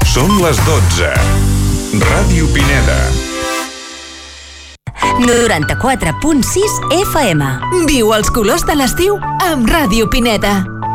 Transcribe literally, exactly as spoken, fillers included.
Són les dotze. Ràdio Pineda. noranta-quatre punt sis F M. Viu els colors de l'estiu amb Ràdio Pineda.